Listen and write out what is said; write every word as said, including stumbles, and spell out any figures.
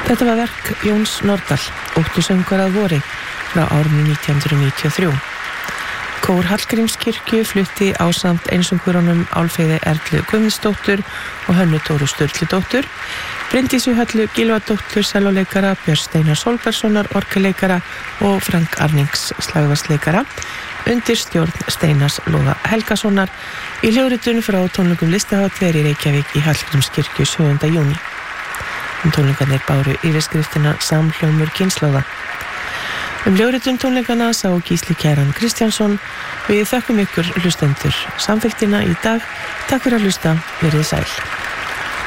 Þetta var verk Jóns Nordal, Óttusöngvar að vori frá árinu nítján hundruð níutíu og þrjú. Kór Hallgrímskirkju flutti ásamt einsöngurunum Álfheiði Erlu Guðmundsdóttur og Hönnu Dóru Sturludóttur, Bryndísi Höllu Gylfadóttur sellóleikara, Björn Steinar Sólbergssonar orgeleikara og Frank Arnings slagverksleikara undir stjórn Steinars Loga Helgasonar í hljóðritun frá tónleikum Listahátíðar í Reykjavík í Hallgrímskirkju sjöunda júní. Um tónleikarnir báru yfirskriftina Samhljómur kynslóða. Um hljóðritun tónleikana sá Gísli Kæran Kristjánsson. Við þökkum ykkur hlustendur samfylgdina í dag. Takk fyrir að hlusta, verið sæl.